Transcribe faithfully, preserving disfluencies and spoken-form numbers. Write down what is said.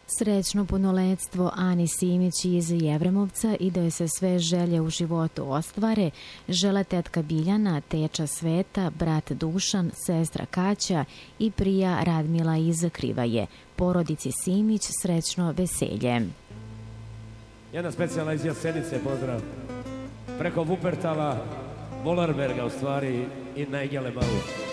Srećno punoletstvo Ani Simić iz Jevremovca i da joj se sve želje u životu ostvare, žele tetka Biljana, teča Sveta, brat Dušan, sestra Kaća i prija Radmila iz Krivaje. Porodici Simić srećno veselje. Jedna specijalna iz Jasenice, pozdrav. Preko Vupertala, Volarberga u stvari i Najgele Malu.